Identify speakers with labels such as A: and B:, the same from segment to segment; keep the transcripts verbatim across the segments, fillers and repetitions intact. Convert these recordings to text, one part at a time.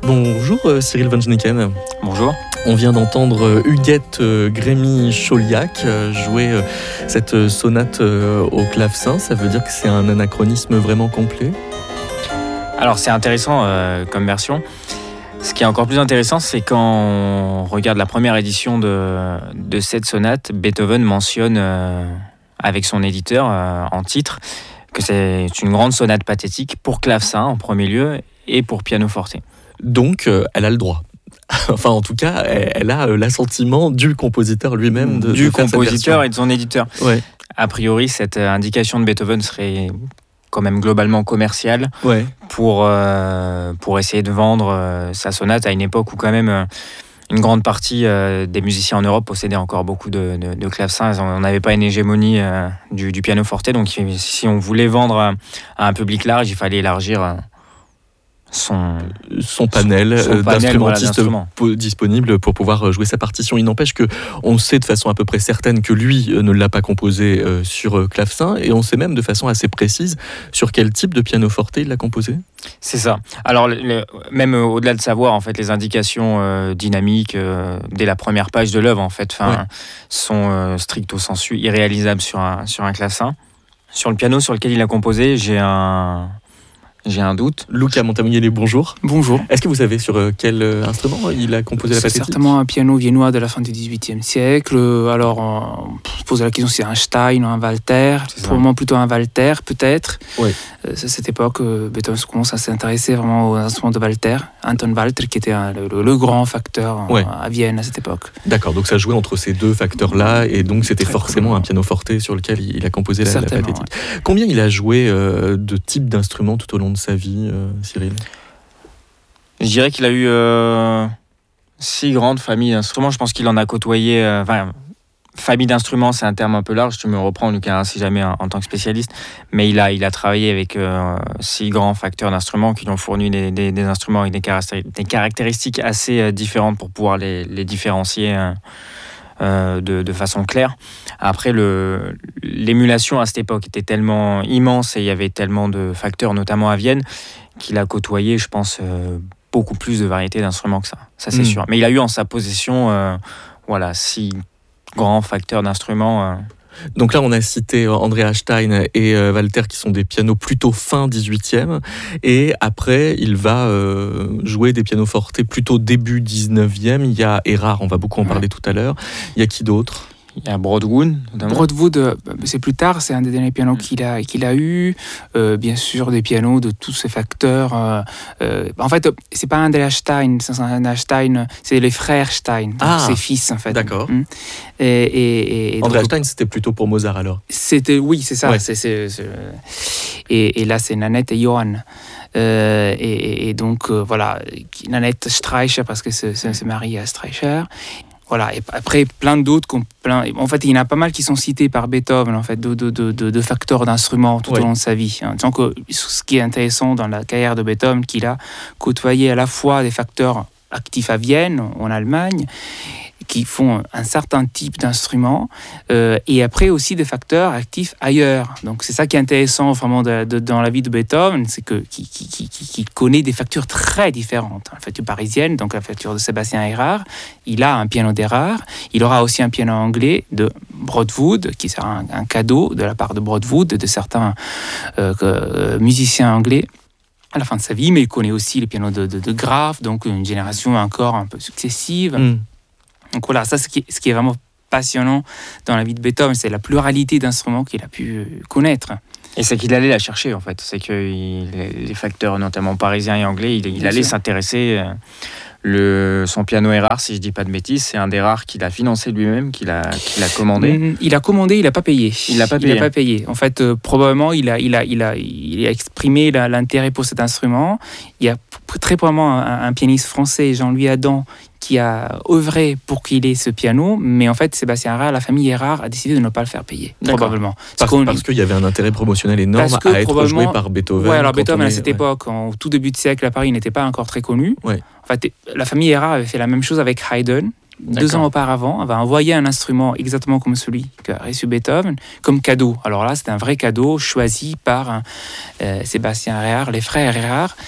A: Bonjour euh, Cyril Van Genicken.
B: Bonjour.
A: On vient d'entendre euh, Huguette euh, Grémy-Chauliac euh, jouer euh, cette euh, sonate euh, au clavecin. Ça veut dire que c'est un anachronisme vraiment complet?
B: Alors c'est intéressant euh, comme version. Ce qui est encore plus intéressant, c'est quand on regarde la première édition de, de cette sonate, Beethoven mentionne euh, avec son éditeur euh, en titre que c'est une grande sonate pathétique pour clavecin en premier lieu et pour pianoforte.
A: Donc euh, elle a le droit. Enfin, en tout cas, elle, elle a euh, l'assentiment du compositeur lui-même. De,
B: du
A: de faire
B: compositeur
A: cette
B: et de son éditeur.
A: Ouais.
B: A priori, cette indication de Beethoven serait quand même globalement commerciale
A: Ouais.
B: pour, euh, pour essayer de vendre euh, sa sonate à une époque où quand même euh, une grande partie euh, des musiciens en Europe possédaient encore beaucoup de, de, de clavecins. On n'avait pas une hégémonie euh, du, du pianoforte, donc si on voulait vendre à, à un public large, il fallait élargir euh, son,
A: son panel,
B: son, son panel
A: d'instrumentistes
B: voilà,
A: po- disponibles pour pouvoir jouer sa partition. Il n'empêche que on sait de façon à peu près certaine que lui ne l'a pas composé euh, sur clavecin, et on sait même de façon assez précise sur quel type de pianoforte il l'a composé.
B: C'est ça. Alors le, le, même au-delà de savoir en fait les indications euh, dynamiques euh, dès la première page de l'œuvre en fait, enfin ouais. sont euh, stricto sensu irréalisables sur un sur un clavecin. Sur le piano sur lequel il a composé, j'ai un J'ai un doute.
A: Luca Montamiele, bonjour.
C: Bonjour.
A: Est-ce que vous savez sur quel instrument il a composé la pathétique?
C: C'est certainement un piano viennois de la fin du dixhuitième siècle. Alors, on se pose la question si c'est un Stein ou un Walter. Probablement plutôt un Walter, peut-être.
A: Oui.
C: C'est à cette époque que Beethoven commence à s'intéresser vraiment aux instruments de Walter. Anton Walter, qui était un, le, le grand facteur
A: ouais.
C: à Vienne à cette époque.
A: D'accord, donc ça jouait entre ces deux facteurs-là, et donc c'était Très forcément cool. un pianoforte sur lequel il a composé la, la pathétique. Ouais. Combien il a joué euh, de types d'instruments tout au long de sa vie, euh, Cyril?
B: Je dirais qu'il a eu euh, six grandes familles d'instruments. Je pense qu'il en a côtoyé. Euh, enfin, famille d'instruments, c'est un terme un peu large. Tu me reprends, Lucas, si jamais en, en tant que spécialiste. Mais il a, il a travaillé avec euh, six grands facteurs d'instruments qui lui ont fourni des, des, des instruments avec des, caractéri- des caractéristiques assez euh, différentes pour pouvoir les, les différencier euh, euh, de, de façon claire. Après, le, l'émulation à cette époque était tellement immense et il y avait tellement de facteurs, notamment à Vienne, qu'il a côtoyé, je pense, euh, beaucoup plus de variétés d'instruments que ça. Ça, c'est mmh. sûr. Mais il a eu en sa possession euh, voilà, six grands facteurs d'instruments. Euh.
A: Donc là, on a cité Andrea Stein et euh, Walter, qui sont des pianos plutôt fin dix-huitième. Et après, il va euh, jouer des pianofortes plutôt début dix-neuvième. Il y a Erard, on va beaucoup en parler ouais. tout à l'heure. Il y a qui d'autre?
B: Il y a Broadwood.
C: Broadwood, c'est plus tard, c'est un des derniers pianos qu'il a, qu'il a eu. Euh, bien sûr, des pianos de tous ces facteurs. Euh, euh, en fait, c'est pas Andrea Stein, c'est Andrea Stein, c'est les frères Stein,
A: ah,
C: ses fils en fait.
A: D'accord.
C: Et, et, et
A: Andrea
C: donc,
A: Stein, c'était plutôt pour Mozart alors.
C: C'était, oui, c'est ça.
A: Ouais.
C: C'est, c'est, c'est, et, et là, c'est Nanette et Johann. Euh, et, et donc, euh, voilà, Nanette Streicher, parce que c'est, c'est, c'est Marie à Streicher. Voilà, et après, plein d'autres. Plein, en fait, il y en a pas mal qui sont cités par Beethoven, en fait, de, de, de, de facteurs d'instruments tout ouais. au long de sa vie. Hein. Donc, ce qui est intéressant dans la carrière de Beethoven, qu'il a côtoyé à la fois des facteurs actifs à Vienne, en Allemagne, qui font un certain type d'instruments, euh, et après aussi des facteurs actifs ailleurs. Donc c'est ça qui est intéressant vraiment de, de, dans la vie de Beethoven, c'est que qu'il qui, qui, qui connaît des factures très différentes. La facture parisienne, donc la facture de Sébastien Erard, il a un piano d'Erard, il aura aussi un piano anglais de Broadwood, qui sera un, un cadeau de la part de Broadwood, de certains euh, euh, musiciens anglais à la fin de sa vie, mais il connaît aussi les pianos de, de, de Graf, donc une génération encore un peu successive. Mm. Donc voilà, ça, ce qui, est, ce qui est vraiment passionnant dans la vie de Beethoven, c'est la pluralité d'instruments qu'il a pu connaître.
B: Et c'est qu'il allait la chercher, en fait. C'est que il, les facteurs, notamment parisiens et anglais, il, il allait sûr. s'intéresser. Le, son piano Erard, si je ne dis pas de bêtises, c'est un des rares qu'il a financé lui-même, qu'il a, qu'il a commandé.
C: Il a commandé, il n'a pas payé.
B: Il n'a pas payé.
C: Il n'a pas payé. En fait, euh, probablement, il a, il, a, il, a, il a exprimé la, l'intérêt pour cet instrument. Il y a très probablement un, un pianiste français, Jean-Louis Adam, qui a œuvré pour qu'il ait ce piano, mais en fait, Sébastien Erard, la famille Erard, a décidé de ne pas le faire payer, D'accord. probablement.
A: Parce, parce, parce qu'il y avait un intérêt promotionnel énorme à être joué par Beethoven.
C: Oui, alors Beethoven, à cette ouais. époque, en tout début de siècle, à Paris, n'était pas encore très connu.
A: Ouais.
C: En fait, la famille Erard avait fait la même chose avec Haydn, D'accord. deux ans auparavant, avait envoyé un instrument exactement comme celui qu'a reçu Beethoven, comme cadeau. Alors là, c'était un vrai cadeau choisi par euh, Sébastien Erard, les frères Erard.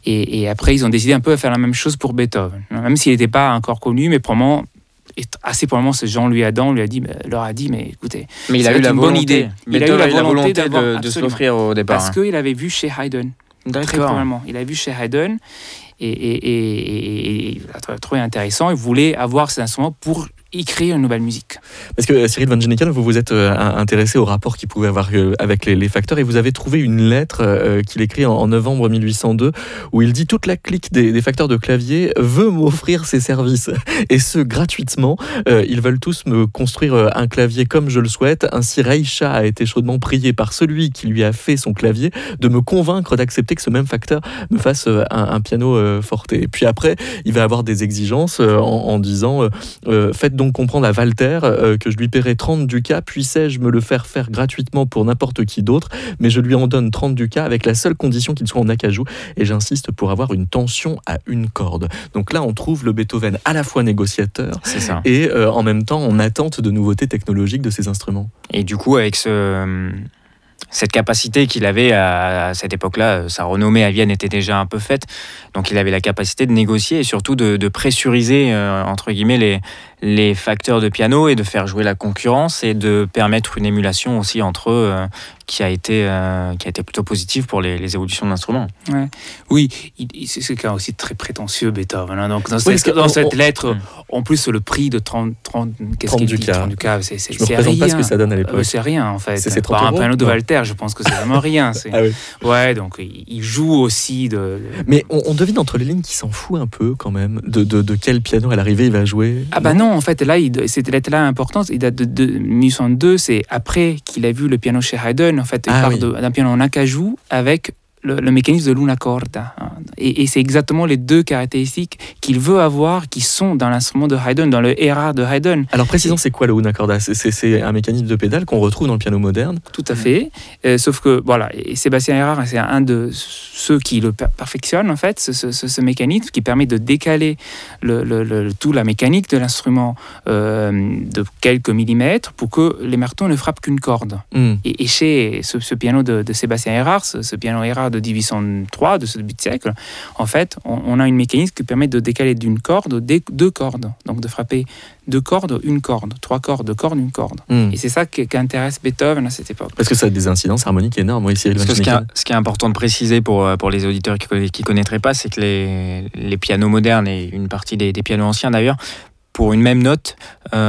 C: Et, et après, ils ont décidé un peu de faire la même chose pour Beethoven. Même s'il n'était pas encore connu, mais probablement, assez probablement, ce Jean-Louis Adam lui a dit, leur a dit, mais écoutez,
B: mais il a eu la bonne bonne idée.
C: Il a eu la volonté
B: de, de se l'offrir au départ.
C: Parce hein. qu'il avait vu chez Haydn. Très probablement. Il a vu chez Haydn et, et, et, et, et il a trouvé intéressant. Il voulait avoir cet instrument pour écrire une nouvelle musique.
A: Parce que Cyril Van Genecken, vous vous êtes euh, intéressé au rapport qu'il pouvait avoir euh, avec les, les facteurs et vous avez trouvé une lettre euh, qu'il écrit en, en novembre mille huit cent deux où il dit « Toute la clique des, des facteurs de clavier veut m'offrir ses services et ce gratuitement. Euh, ils veulent tous me construire un clavier comme je le souhaite. Ainsi, Reicha a été chaudement prié par celui qui lui a fait son clavier de me convaincre d'accepter que ce même facteur me fasse un, un piano euh, forte. » Et puis après, il va avoir des exigences euh, en, en disant euh, euh, « Faites donc comprendre à Walter euh, que je lui paierai trente ducats, puissais-je me le faire faire gratuitement pour n'importe qui d'autre, mais je lui en donne trente ducats avec la seule condition qu'il soit en acajou et j'insiste pour avoir une tension à une corde. » Donc là, on trouve le Beethoven à la fois négociateur et euh, en même temps en attente de nouveautés technologiques de ses instruments.
B: Et du coup, avec ce... cette capacité qu'il avait à, à cette époque-là, sa renommée à Vienne était déjà un peu faite, donc il avait la capacité de négocier et surtout de, de pressuriser euh, entre guillemets les, les facteurs de piano et de faire jouer la concurrence et de permettre une émulation aussi entre eux euh, qui a été euh, qui a été plutôt positive pour les, les évolutions de l'instrument.
C: Ouais. Oui, il, il, c'est quelqu'un aussi très prétentieux, Beethoven. Hein. Donc dans oui, cette, dans on, cette lettre, on, en plus le prix de trente, trente, qu'est-ce qu'il dit, trente ducats, c'est, c'est,
A: je me
C: c'est
A: représente
C: rien.
A: Pas ce que ça donne à l'époque.
C: Euh, c'est rien en fait.
A: C'est, c'est
C: Par un piano de Walter, je pense que c'est vraiment rien. C'est...
A: ah oui.
C: Ouais, donc il joue aussi de. de...
A: Mais on, on devine entre les lignes qu'il s'en fout un peu quand même de, de, de quel piano à l'arrivée il va jouer.
C: Ah bah non, en fait là, il, cette lettre-là importante, il date de, de mille huit cent deux, c'est après qu'il a vu le piano chez Haydn. En fait, il ah, part oui. de, d'un piano en acajou avec le, le mécanisme de l'una corda. Et, et c'est exactement les deux caractéristiques qu'il veut avoir qui sont dans l'instrument de Haydn, dans le Erard de Haydn.
A: Alors précisons, c'est quoi le una corda ? c'est, c'est, c'est un mécanisme de pédale qu'on retrouve dans le piano moderne.
C: Tout à fait. Euh, sauf que, voilà, et Sébastien Erard, c'est un de ceux qui le perfectionnent, en fait, ce, ce, ce mécanisme qui permet de décaler le, le, le, tout la mécanique de l'instrument euh, de quelques millimètres pour que les marteaux ne frappent qu'une corde. Mm. Et, et chez ce, ce piano de, de Sébastien Erard, ce, ce piano Erard de dix-huit cent trois, de ce début de siècle, en fait, on, on a une mécanisme qui permet de décaler d'une corde deux cordes, donc de frapper deux cordes, une corde, trois cordes, deux cordes, une corde. Mm. Et c'est ça qui, qui intéresse Beethoven à cette époque.
A: Parce que ça a des incidences harmoniques énormes, oui, Cyril Van Genecken.
B: Ce qui, est, ce qui est important de préciser pour, pour les auditeurs qui ne connaîtraient pas, c'est que les, les pianos modernes et une partie des, des pianos anciens d'ailleurs, pour une même note,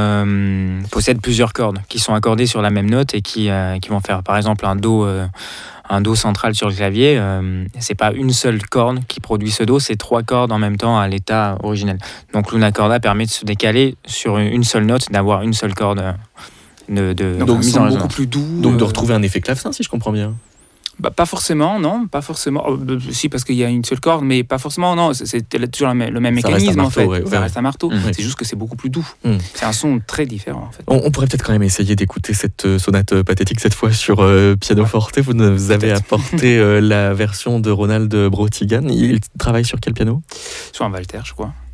B: euh, possèdent plusieurs cordes qui sont accordées sur la même note et qui, euh, qui vont faire par exemple un do, euh, un do central sur le clavier. Euh, c'est pas une seule corde qui produit ce do, c'est trois cordes en même temps à l'état originel. Donc l'una corda permet de se décaler sur une seule note, d'avoir une seule corde de, de,
C: donc,
B: de mise en résonance.
C: Beaucoup plus doux.
A: Donc euh... de retrouver un effet clavecin, si je comprends bien.
C: Bah, pas forcément, non, pas forcément. Oh, si, parce qu'il y a une seule corde, mais pas forcément, non. C'est, c'est toujours le même, le même mécanisme,
A: marteau,
C: en fait.
A: Ouais,
C: ça
A: ouais.
C: reste un marteau.
A: Mmh.
C: C'est juste que c'est beaucoup plus doux.
A: Mmh.
C: C'est un son très différent, en fait.
A: On, on pourrait peut-être quand même essayer d'écouter cette sonate pathétique, cette fois sur euh, pianoforte. Vous nous avez peut-être. apporté euh, la version de Ronald Brautigan. Il travaille sur quel piano ?
C: Sur un Walter, je crois.